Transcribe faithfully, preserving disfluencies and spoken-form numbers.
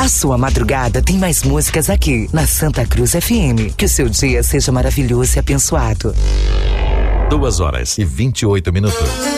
A sua madrugada tem mais músicas aqui, na Santa Cruz F M. Que o seu dia seja maravilhoso e abençoado. Duas horas e vinte e oito minutos.